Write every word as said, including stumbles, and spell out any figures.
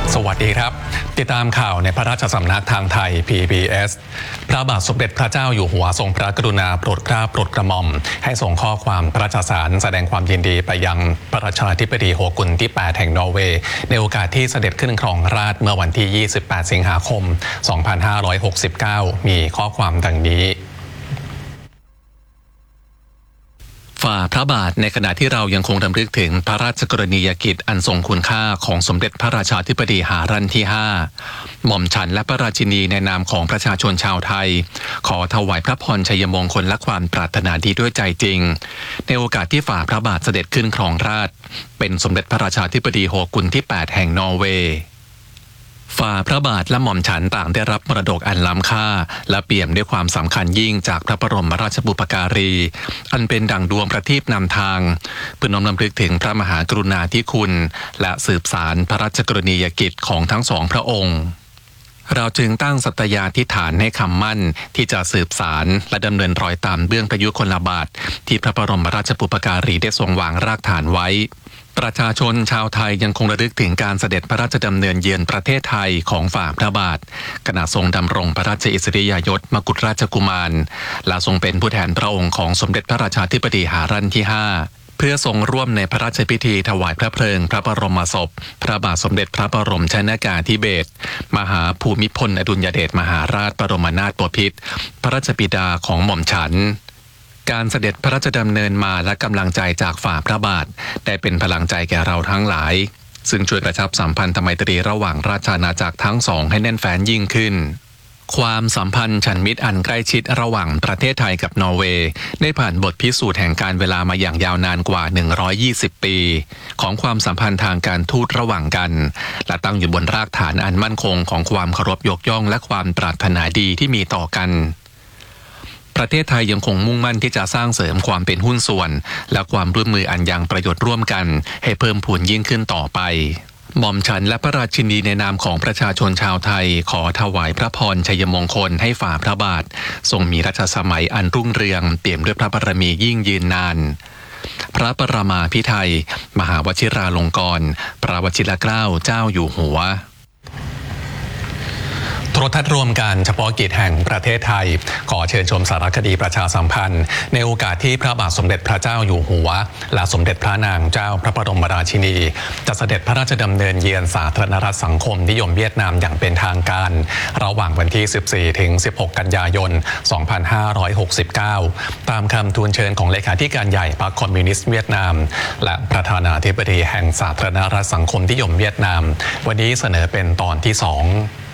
สวัสดีครับติดตามข่าวในพระราชสำนักทางไทย พี บี เอส พระบาทสมเด็จพระเจ้าอยู่หัวทรงพระกรุณาโปรดเกล้าโปรดกระหม่อมให้ส่งข้อความพระราชสารแสดงความยินดีไปยังพระราชาธิบดีโฮกุนที่ แปด แห่งนอร์เวย์ในโอกาสที่เสด็จขึ้นครองราชย์เมื่อวันที่ ยี่สิบแปด สิงหาคม สองพันห้าร้อยหกสิบเก้า มีข้อความดังนี้ฝ่าพระบาทในขณะที่เรายังคงรำลึกถึงพระราชกรณียกิจอันทรงคุณค่าของสมเด็จพระราชาธิบดีหารันที่ ห้า หม่อมฉันและพระราชินีในนามของประชาชนชาวไทยขอถวายพระพรชัยมงคลและความปรารถนาดีด้วยใจจริงในโอกาสที่ฝ่าพระบาทเสด็จขึ้นครองราชย์เป็นสมเด็จพระราชาธิบดีโฮกุนที่ แปด แห่งนอร์เวย์ฝ่าพระบาทและหม่อมฉันต่างได้รับมรดกอันล้ำค่าและเปี่ยมด้วยความสำคัญยิ่งจากพระบรมราชบุพการีอันเป็นดั่งดวงประทีปนำทางเพื่อน้อมรำลึกถึงพระมหากรุณาธิคุณและสืบสานพระราชกรณียกิจของทั้งสองพระองค์เราจึงตั้งสัตยาธิษฐานให้คำมั่นที่จะสืบสารและดำเนินรอยตามเบื้องพระยุคลบาทที่พระบรมราชบุพการีได้ทรงวางรากฐานไว้ประชาชนชาวไทยยังคงระลึกถึงการเสด็จพระราชดำเนินเยือนประเทศไทยของฝ่าพระบาทขณะทรงดำรงพระราชอิสริยยศมกุฎราชกุมารและทรงเป็นผู้แทนพระองค์ของสมเด็จพระราชาธิบดีหารันที่ ห้าเพื่อทรงร่วมในพระราชพิธีถวายพระเพลิงพระบรมศพพระบาทสมเด็จพระบรมชนกาธิเบศรมหาภูมิพลอดุลยเดชมหาราชบรมนาถบพิตรพระราชบิดาของหม่อมฉันการเสด็จพระราชดำเนินมาและกำลังใจจากฝ่าพระบาทได้เป็นพลังใจแก่เราทั้งหลายซึ่งช่วยกระชับสัมพันธไมตรีระหว่างราชอาณาจักรทั้งสองให้แน่นแฟ้นยิ่งขึ้นความสัมพันธ์ฉันมิตรอันใกล้ชิดระหว่างประเทศไทยกับนอร์เวย์ได้ผ่านบทพิสูจน์แห่งการเวลามาอย่างยาวนานกว่าหนึ่งร้อยยี่สิบปีของความสัมพันธ์ทางการทูตระหว่างกันและตั้งอยู่บนรากฐานอันมั่นคงของความเคารพยกย่องและความปรารถนาดีที่มีต่อกันประเทศไทยยังคงมุ่งมั่นที่จะสร้างเสริมความเป็นหุ้นส่วนและความร่วมมืออันยังประโยชน์ร่วมกันให้เพิ่มพูนยิ่งขึ้นต่อไปหม่อมฉันและพระราชินีในนามของประชาชนชาวไทยขอถวายพระพรชัยมงคลให้ฝ่าพระบาททรงมีรัชสมัยอันรุ่งเรืองเปี่ยมด้วยพระบารมียิ่งยืนนานพระประมาภิไธยมหาวชิราลงกรณ์พระวชิรเกล้าเจ้าอยู่หัวโทรทัศน์รวมการเฉพาะกิจแห่งประเทศไทยขอเชิญชมสารคดีประชาสัมพันธ์ในโอกาสที่พระบาทสมเด็จพระเจ้าอยู่หัวและสมเด็จพระนางเจ้าพระบรมราชินีจะเสด็จพระราชดำเนินเยือนสาธารณรัฐสังคมนิยมเวียดนามอย่างเป็นทางการระหว่างวันที่ สิบสี่ถึงสิบหก กันยายน สองพันห้าร้อยหกสิบเก้า ตามคำทูลเชิญของเลขาธิการใหญ่พรรคคอมมิวนิสต์เวียดนามและประธานาธิบดีแห่งสาธารณรัฐสังคมนิยมเวียดนามวันนี้เสนอเป็นตอนที่สอง